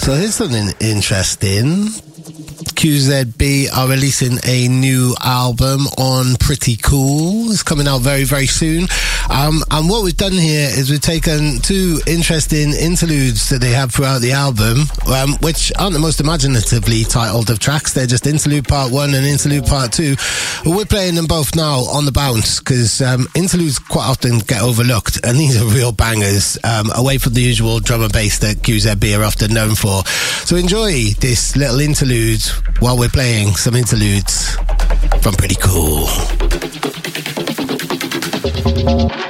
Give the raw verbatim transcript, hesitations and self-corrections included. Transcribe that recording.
So here's something interesting. Q Z B are releasing a new album on Pretty Cool. It's coming out very, very soon. Um, and what we've done here is we've taken two interesting interludes that they have throughout the album, um, which aren't the most imaginatively titled of tracks. They're just interlude part one and interlude part two. But we're playing them both now on the bounce because um, interludes quite often get overlooked, and these are real bangers, um, away from the usual drum and bass that Q Z B are often known for. So enjoy this little interlude while we're playing some interludes from Pretty Cool.